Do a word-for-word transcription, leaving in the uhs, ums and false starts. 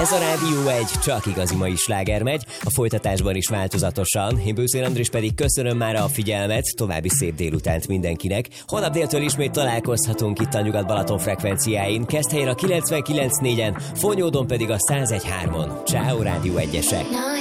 Ez a Rádió egy csak igazi mai sláger megy, a folytatásban is változatosan. Én Bőszél Andris pedig köszönöm már a figyelmet, további szép délutánt mindenkinek. Holnap déltől ismét találkozhatunk itt a Nyugat-Balaton frekvenciáin, Keszthelyen a kilencvenkilenc négyen, Fonyódon pedig a száz egy három. Ciao Rádió egyesek!